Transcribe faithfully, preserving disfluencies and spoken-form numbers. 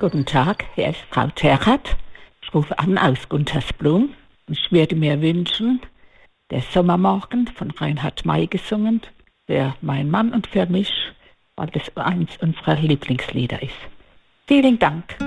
Guten Tag, hier ist Frau Terrat. Ich rufe an aus Guntersblum. Ich würde mir wünschen, der Sommermorgen von Reinhard May gesungen, für meinen Mann und für mich, weil das eins unserer Lieblingslieder ist. Vielen Dank.